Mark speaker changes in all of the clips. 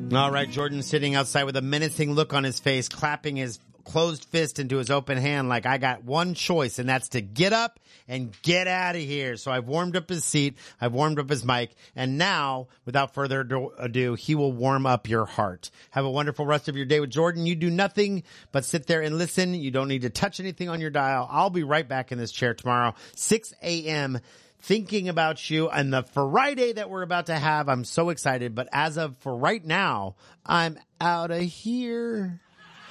Speaker 1: All right, Jordan sitting outside with a menacing look on his face, clapping his closed fist into his open hand like I got one choice, and that's to get up and get out of here. So I've warmed up his seat, I've warmed up his mic, and now, without further ado, he will warm up your heart. Have a wonderful rest of your day with Jordan. You do nothing but sit there and listen. You don't need to touch anything on your dial. I'll be right back in this chair tomorrow, 6 a.m., thinking about you and the Friday that we're about to have. I'm so excited, but as of for right now, I'm out of here.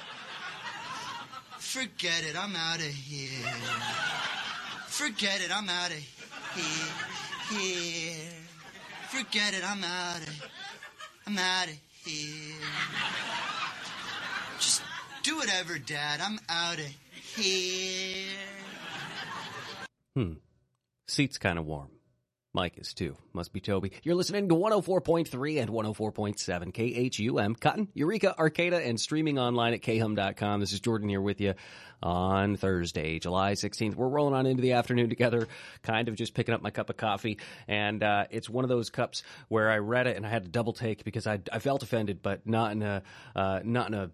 Speaker 2: Forget it, I'm out of here. Forget it, I'm out of here. Forget it, I'm out of here. Just do whatever, Dad. I'm out of here.
Speaker 3: Seat's kind of warm. Mike is too. Must be Toby. You're listening to 104.3 and 104.7 KHUM, Cotton, Eureka, Arcata, and streaming online at khum.com. This is Jordan here with you on Thursday, July 16th. We're rolling on into the afternoon together, kind of just picking up my cup of coffee. And it's one of those cups where I read it and I had to double take because I felt offended, but not in a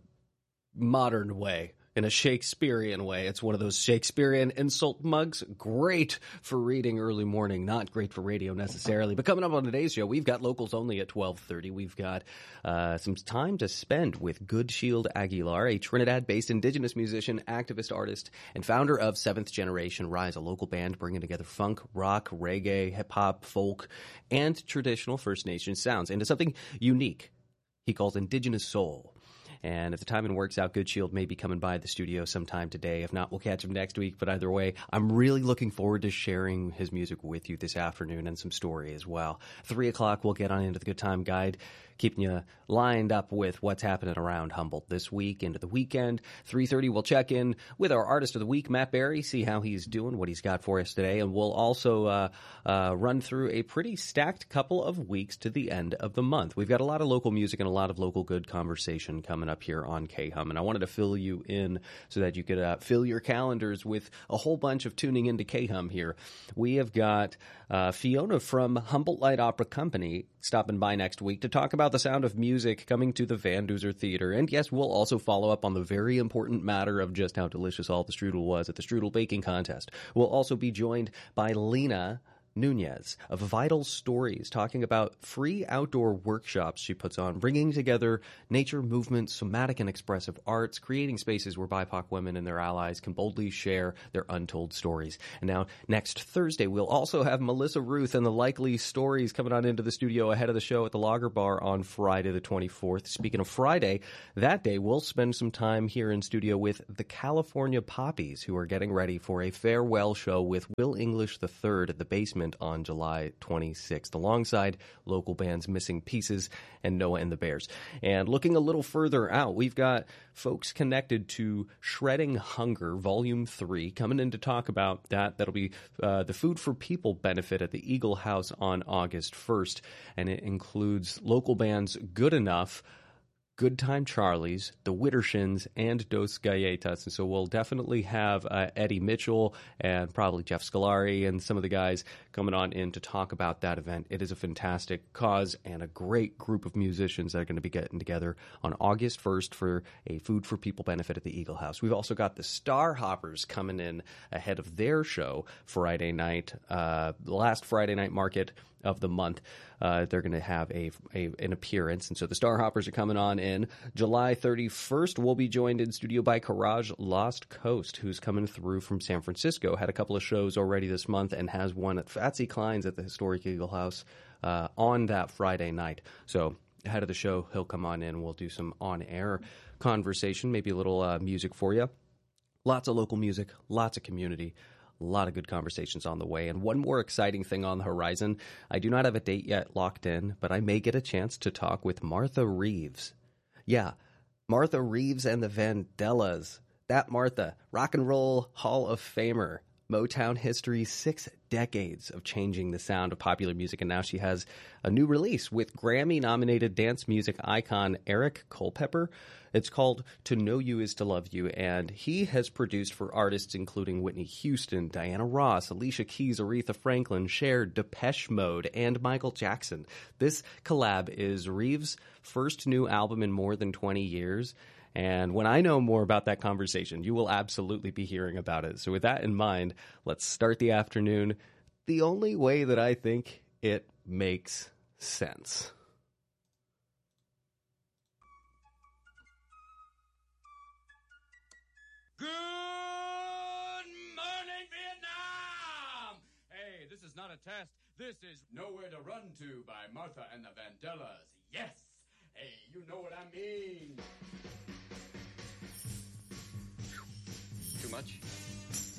Speaker 3: modern way. In a Shakespearean way. It's one of those Shakespearean insult mugs. Great for reading early morning, not great for radio necessarily. But coming up on today's show, we've got locals only at 12:30. We've got some time to spend with Good Shield Aguilar, a Trinidad-based indigenous musician, activist, artist, and founder of Seventh Generation Rise, a local band bringing together funk, rock, reggae, hip-hop, folk, and traditional First Nation sounds into something unique he calls indigenous soul. And if the timing works out, Good Shield may be coming by the studio sometime today. If not, we'll catch him next week. But either way, I'm really looking forward to sharing his music with you this afternoon and some story as well. 3 o'clock, we'll get on into the Good Time Guide, keeping you lined up with what's happening around Humboldt this week into the weekend. 3:30, we'll check in with our Artist of the Week, Matt Berry, see how he's doing, what he's got for us today. And we'll also run through a pretty stacked couple of weeks to the end of the month. We've got a lot of local music and a lot of local good conversation coming up here on KHUM. And I wanted to fill you in so that you could fill your calendars with a whole bunch of tuning into KHUM here. We have got Fiona from Humboldt Light Opera Company stopping by next week to talk about the sound of music coming to the Van Duzer Theater. And yes, we'll also follow up on the very important matter of just how delicious all the strudel was at the Strudel Baking Contest. We'll also be joined by Lena Nunez of Vital Stories, talking about free outdoor workshops she puts on, bringing together nature, movement, somatic and expressive arts, creating spaces where BIPOC women and their allies can boldly share their untold stories. And now, next Thursday, we'll also have Melissa Ruth and the Likely Stories coming on into the studio ahead of the show at the Lager Bar on Friday the 24th. Speaking of Friday, that day, we'll spend some time here in studio with the California Poppies, who are getting ready for a farewell show with Will English III at the Basement on July 26th, alongside local bands Missing Pieces and Noah and the Bears. And looking a little further out, we've got folks connected to Shredding Hunger, Volume 3, coming in to talk about that. That'll be the Food for People benefit at the Eagle House on August 1st, and it includes local bands Good Enough, Good Time Charlie's, the Widdershins, and Dos Galletas. And so we'll definitely have Eddie Mitchell and probably Jeff Scolari and some of the guys coming on in to talk about that event. It is a fantastic cause and a great group of musicians that are going to be getting together on August 1st for a Food for People benefit at the Eagle House. We've also got the Star Hoppers coming in ahead of their show Friday night, the last Friday night market of the month. They're going to have an appearance. And so the Star Hoppers are coming on in. July 31st, we'll be joined in studio by Courage Lost Coast, who's coming through from San Francisco. Had a couple of shows already this month and has one at Fatsy Klein's at the historic Eagle House on that Friday night. So ahead of the show, he'll come on in. We'll do some on-air conversation, maybe a little music for you. Lots of local music, lots of community. A lot of good conversations on the way. And one more exciting thing on the horizon. I do not have a date yet locked in, but I may get a chance to talk with Martha Reeves. Yeah, Martha Reeves and the Vandellas. That Martha, Rock and Roll Hall of Famer. Motown history's 6 decades of changing the sound of popular music, and now she has a new release with Grammy-nominated dance music icon Eric Culpepper. It's called To Know You Is to Love You, and he has produced for artists including Whitney Houston, Diana Ross, Alicia Keys, Aretha Franklin, Cher, Depeche Mode, and Michael Jackson. This collab is Reeves' first new album in more than 20 years, and when I know more about that conversation, you will absolutely be hearing about it. So with that in mind, let's start the afternoon the only way that I think it makes sense.
Speaker 4: Good morning, Vietnam! Hey, this is not a test. This is Nowhere to Run To by Martha and the Vandellas. Yes! Hey, you know what I mean.
Speaker 5: Too much?